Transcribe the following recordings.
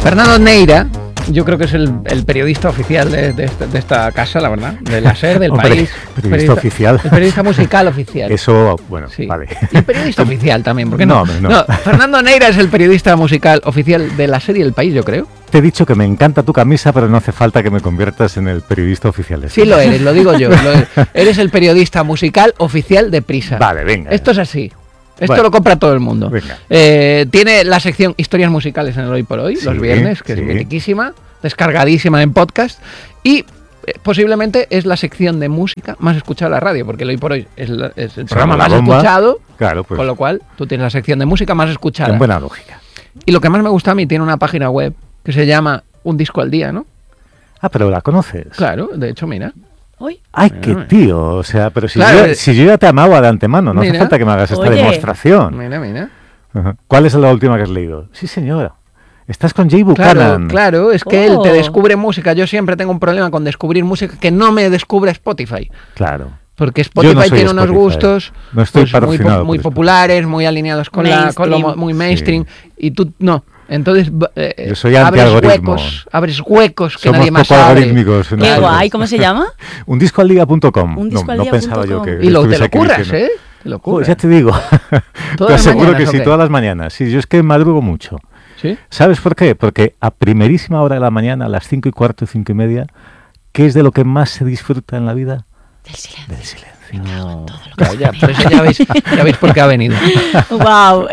Fernando Neira, yo creo que es el periodista oficial de esta casa, la verdad, de la SER, del país. Periodista oficial. El periodista musical oficial. Eso, bueno, sí. Vale. Y el periodista oficial también, porque no. Fernando Neira es el periodista musical oficial de la SER y El País, yo creo. Te he dicho que me encanta tu camisa, pero no hace falta que me conviertas en el periodista oficial. Sí lo eres, lo digo yo. Eres el periodista musical oficial de Prisa. Vale, venga. Esto es así. Esto lo compra todo el mundo. Tiene la sección Historias Musicales en el Hoy por Hoy, los viernes, que es mitiquísima, descargadísima en podcast. Y posiblemente es la sección de música más escuchada de la radio, porque el Hoy por Hoy es el programa más escuchado. Claro, pues. Con lo cual, tú tienes la sección de música más escuchada. En buena lógica. Y lo que más me gusta a mí, tiene una página web que se llama Un Disco al Día, ¿no? Ah, pero la conoces. Claro, de hecho, mira. Ay, qué tío, o sea, pero si yo ya te amaba de antemano, no hace falta que me hagas esta demostración. Mira. Uh-huh. ¿Cuál es la última que has leído? Sí, señora. Estás con Jay Buchanan. Claro, es que él te descubre música. Yo siempre tengo un problema con descubrir música que no me descubre Spotify. Claro. Porque Spotify tiene unos gustos muy populares, muy alineados con lo muy mainstream, y tú no. Entonces yo soy anti-algoritmo. Abres huecos que somos nadie más abre. Algoritmicos. Qué guay, ¿cómo se llama? Undiscoaldía.com. No pensaba yo que y te lo curras, ¿eh? Pues ya te digo. Te aseguro que sí, todas las mañanas. Sí, yo es que madrugo mucho. ¿Sí? ¿Sabes por qué? Porque a primerísima hora de la mañana, a las 5:15, 5:30, ¿qué es de lo que más se disfruta en la vida? Del silencio. No, claro, ya veis por qué ha venido. Wow.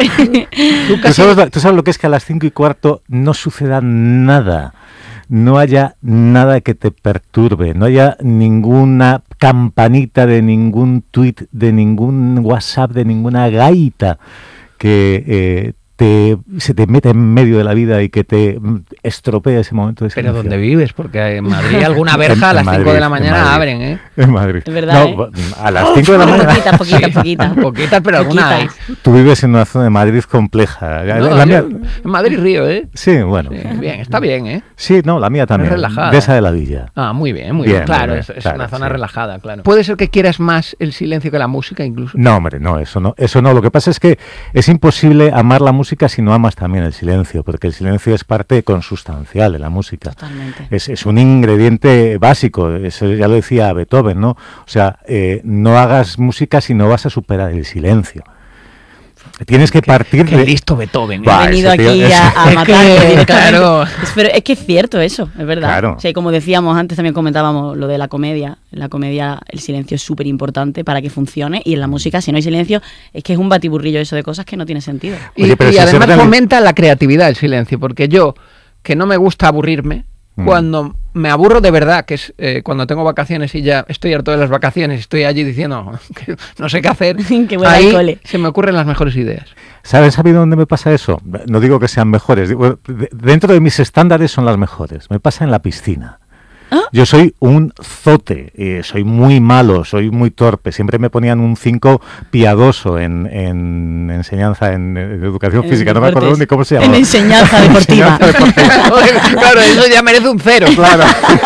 ¿Tú sabes lo que es que a las 5:15 no suceda nada? No haya nada que te perturbe, no haya ninguna campanita de ningún tuit, de ningún WhatsApp, de ninguna gaita que se te mete en medio de la vida y que te estropea ese momento de silencio. Pero ¿dónde vives? Porque en Madrid alguna verja a las 5 de la mañana abren, ¿eh? En Madrid. Es verdad, ¿eh? A las 5 de la mañana. Poquitas, pero alguna hay. Tú vives en una zona de Madrid compleja. En Madrid Río, ¿eh? Sí, bueno. Sí, bien, está bien, ¿eh? Sí, no, la mía también. Es relajada. De esa de la Villa. Ah, muy bien. Claro, es una zona relajada, claro. ¿Puede ser que quieras más el silencio que la música incluso? No, hombre, no. Eso no. Lo que pasa es que es imposible amar la música si no amas también el silencio, porque el silencio es parte consustancial de la música. Totalmente. Es un ingrediente básico, eso ya lo decía Beethoven, ¿no? O sea, no hagas música si no vas a superar el silencio. Tienes que partir de... listo Beethoven. Ha venido aquí a matar. Claro. Pero es que es cierto eso, es verdad. Claro. O sea, como decíamos antes, también comentábamos lo de la comedia. En la comedia el silencio es súper importante para que funcione, y en la música, si no hay silencio, es que es un batiburrillo eso de cosas que no tiene sentido. Y además fomenta la creatividad el silencio, porque yo, que no me gusta aburrirme, cuando me aburro de verdad, que es cuando tengo vacaciones y ya estoy harto de las vacaciones y estoy allí diciendo que no sé qué hacer, ahí se me ocurren las mejores ideas. ¿Sabes a mí dónde me pasa eso? No digo que sean mejores, digo, dentro de mis estándares son las mejores. Me pasa en la piscina. ¿Ah? Yo soy un zote, soy muy malo, soy muy torpe. Siempre me ponían un 5 piadoso en enseñanza, en educación física. No me acuerdo ni cómo se llama. En enseñanza deportiva. Claro, eso ya merece un 0. Claro.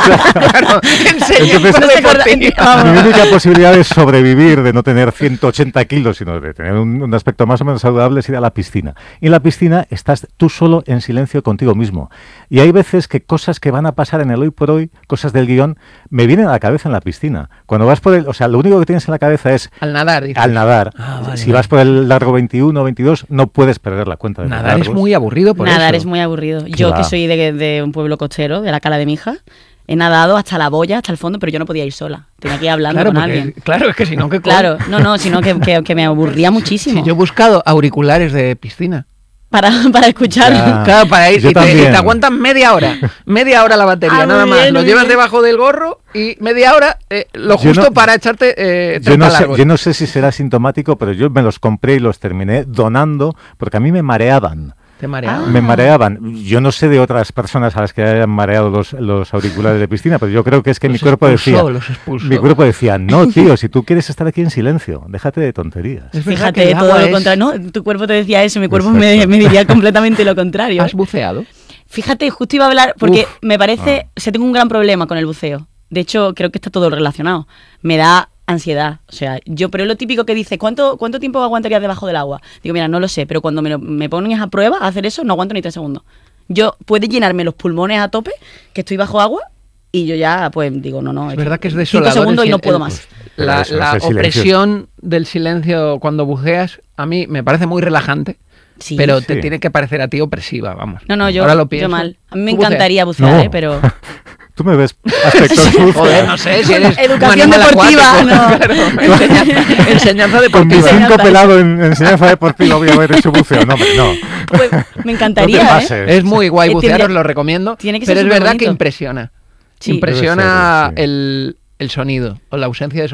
Entonces, mi única posibilidad de sobrevivir, de no tener 180 kilos, sino de tener un aspecto más o menos saludable, es ir a la piscina. Y en la piscina estás tú solo en silencio contigo mismo. Y hay veces que cosas que van a pasar en el hoy por hoy, cosas del guión, me vienen a la cabeza en la piscina. Cuando vas por o sea, lo único que tienes en la cabeza es... Al nadar, dices. Al nadar. Si vas por el largo 21 o 22, no puedes perder la cuenta de nadar. Nadar es muy aburrido por Nadar es muy aburrido. Yo que soy de un pueblo costero, de la Cala de Mija, he nadado hasta la boya, hasta el fondo, pero yo no podía ir sola. Tenía que ir hablando con alguien. Claro, es que si no... Claro, sino que me aburría muchísimo. Sí, yo he buscado auriculares de piscina. Para escuchar. Claro, para ir. Y te aguantan media hora la batería, nada más. Lo llevas debajo del gorro y media hora, lo justo para echarte yo no sé si será sintomático, pero yo me los compré y los terminé donando porque a mí me mareaban. ¿Te mareaban? Me mareaban. Yo no sé de otras personas a las que hayan mareado los auriculares de piscina, pero yo creo que es que mi cuerpo decía, no, tío, si tú quieres estar aquí en silencio, déjate de tonterías. Fíjate, todo lo contrario. No, tu cuerpo te decía eso, mi cuerpo me diría completamente lo contrario. ¿Has buceado? Fíjate, justo iba a hablar, porque me parece, tengo un gran problema con el buceo. De hecho, creo que está todo relacionado. Me da ansiedad, o sea, pero es lo típico que dice, ¿cuánto tiempo aguantarías debajo del agua? Digo, mira, no lo sé, pero cuando me pones a prueba a hacer eso, no aguanto ni 3 segundos. Yo puede llenarme los pulmones a tope, que estoy bajo agua, y yo ya, pues, digo, no. Es verdad que es 5 desolador. segundos y no puedo más. La opresión del silencio cuando buceas, a mí me parece muy relajante. Sí, pero te tiene que parecer a ti opresiva, vamos. No, yo mal. A mí me encantaría bucear, pero... Tú me ves aspectos. Joder, no sé, si eres educación deportiva, no. Claro, enseñanza deportiva. Con mi 5 pelado en enseñanza deportiva voy a haber hecho buceo. No. Pues me encantaría, Es muy guay bucear, os lo recomiendo. Tiene que pero ser es verdad bonito. que impresiona. Sí. Impresiona el sonido o la ausencia de sonido.